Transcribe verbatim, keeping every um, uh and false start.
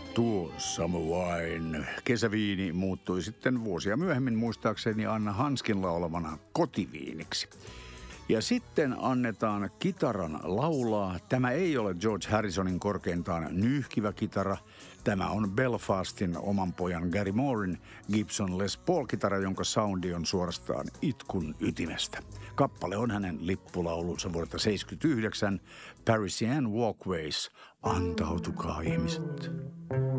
Tuo Summer Wine, kesäviini, muuttui sitten vuosia myöhemmin muistaakseni Anna Hanskin laulamana kotiviiniksi. Ja sitten annetaan kitaran laulaa. Tämä ei ole George Harrisonin korkeintaan nyyhkivä kitara. Tämä on Belfastin oman pojan Gary Mooren Gibson Les Paul-kitara, jonka soundi on suorastaan itkun ytimestä. Kappale on hänen lippulaulunsa vuodelta seitsemänkymmentäyhdeksän, Parisian Walkways, antautukaa ihmiset.